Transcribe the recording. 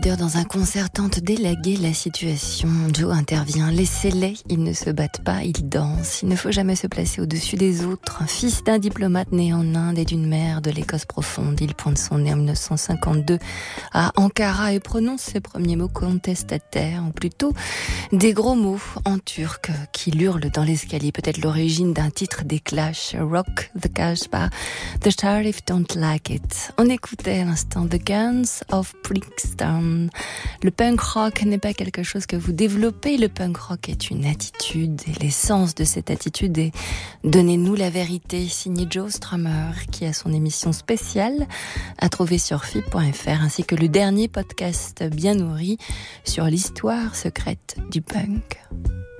leader dans un concert tente d'élaguer la situation. Joe intervient. Laissez-les, ils ne se battent pas, ils dansent. Il ne faut jamais se placer au-dessus des autres. Fils d'un diplomate né en Inde et d'une mère de l'Écosse profonde, il pointe son nez en 1952 à Ankara et prononce ses premiers mots contestataires, ou plutôt des gros mots en turc qu'il hurle dans l'escalier. Peut-être l'origine d'un titre des Clash, Rock the Casbah, The Sheriff Don't Like It. On écoutait à l'instant The Guns of Brixton. Le punk rock n'est pas quelque chose que vous développez, le punk rock est une attitude et l'essence de cette attitude est Donnez-nous la vérité, signé Joe Strummer, qui a son émission spéciale à trouver sur FIP.fr ainsi que le dernier podcast bien nourri sur l'histoire secrète du punk.